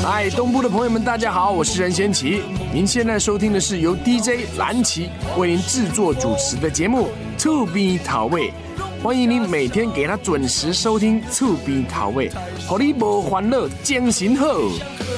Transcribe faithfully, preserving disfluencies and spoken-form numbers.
嗨，东部的朋友们，大家好，我是任贤齐。您现在收听的是由 D J 蓝奇为您制作主持的节目《To B 桃味》，欢迎您每天给他准时收听《To B 桃味》，让你无烦恼，精神好。